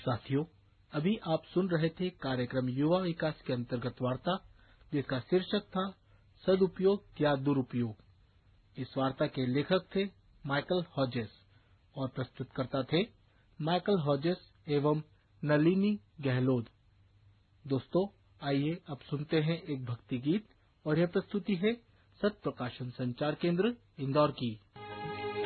साथियों, अभी आप सुन रहे थे कार्यक्रम युवा विकास के अंतर्गत वार्ता, जिसका शीर्षक था सदुपयोग या दुरुपयोग। इस वार्ता के लेखक थे माइकल हॉजेस और प्रस्तुतकर्ता थे माइकल हॉजेस एवं नलिनी गहलोत। दोस्तों, आइए अब सुनते हैं एक भक्ति गीत, और यह प्रस्तुति है सत्य प्रकाशन संचार केंद्र इंदौर की।